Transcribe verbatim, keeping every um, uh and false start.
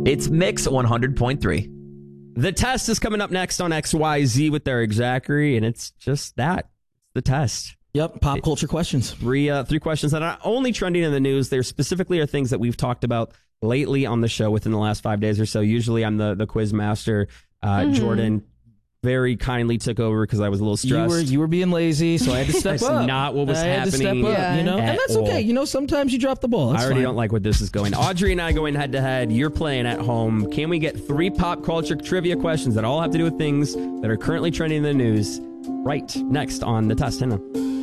It's Mix one hundred point three. The test is coming up next on X Y Z with Eric Zachary, and it's just that. It's the test. Yep, pop culture questions. Three uh, three questions that are only trending in the news. They specifically are things that we've talked about lately on the show within the last five days or so. Usually I'm the, the quiz master. Uh, mm-hmm. Jordan very kindly took over because I was a little stressed. You were you were being lazy, so I had to step That's up. not what was I happening. Had to step up, yeah. you know, and that's okay. You know, sometimes you drop the ball. That's I already fine. don't like where this is going. Audrey and I going head to head. You're playing at home. Can we get three pop culture trivia questions that all have to do with things that are currently trending in the news? Right next on the test. Hang on.